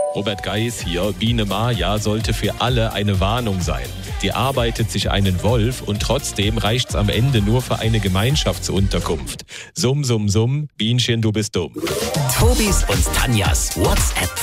Robert Geis hier. Biene Maya sollte für alle eine Warnung sein. Die arbeitet sich einen Wolf und trotzdem reicht's am Ende nur für eine Gemeinschaftsunterkunft. Summ, summ, summ, Bienchen, du bist dumm. Tobis und Tanjas WhatsApp